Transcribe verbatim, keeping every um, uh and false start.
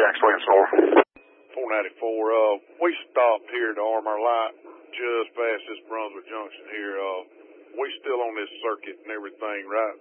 Jack's Williams, over. four ninety-four, uh, we stopped here to arm our light just past this Brunswick Junction here. Uh, we still on this circuit and everything, right?